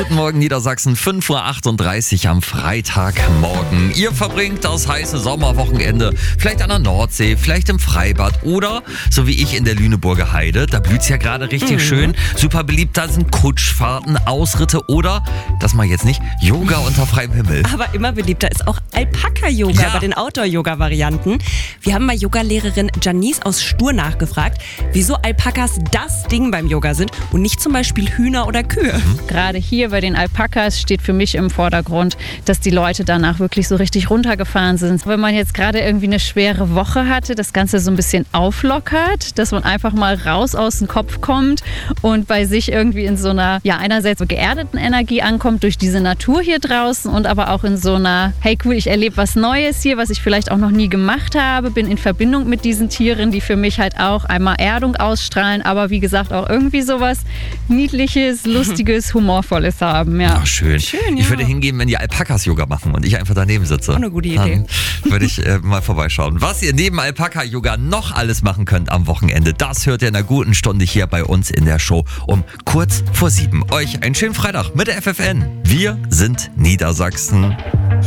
Guten Morgen Niedersachsen, 5:38 Uhr am Freitagmorgen. Ihr verbringt das heiße Sommerwochenende vielleicht an der Nordsee, vielleicht im Freibad oder, so wie ich, in der Lüneburger Heide. Da blüht's ja gerade richtig schön. Super beliebt, da sind Kutschfahrten, Ausritte oder, das mal jetzt nicht, Yoga unter freiem Himmel. Aber immer beliebter ist auch Alpaka-Yoga Ja. bei den Outdoor-Yoga-Varianten. Wir haben bei Yogalehrerin Janice aus Stur nachgefragt, wieso Alpakas das Ding beim Yoga sind und nicht zum Beispiel Hühner oder Kühe. Gerade hier bei den Alpakas steht für mich im Vordergrund, dass die Leute danach wirklich so richtig runtergefahren sind. Wenn man jetzt gerade irgendwie eine schwere Woche hatte, das Ganze so ein bisschen auflockert, dass man einfach mal raus aus dem Kopf kommt und bei sich irgendwie in so einer, ja, einerseits so geerdeten Energie ankommt durch diese Natur hier draußen und aber auch in so einer, hey cool, ich erlebe was Neues hier, was ich vielleicht auch noch nie gemacht habe, bin in Verbindung mit diesen Tieren, die für mich halt auch einmal Erdung ausstrahlen, aber wie gesagt auch irgendwie sowas Niedliches, Lustiges, Humorvolles haben, ja. Ach, schön. Schön, ja. Ich würde hingehen, wenn die Alpakas Yoga machen und ich einfach daneben sitze. Auch eine gute Idee. Dann würde ich mal vorbeischauen. Was ihr neben Alpaka-Yoga noch alles machen könnt am Wochenende, das hört ihr in einer guten Stunde hier bei uns in der Show um kurz vor 7. Euch einen schönen Freitag mit der FFN. Wir sind Niedersachsen.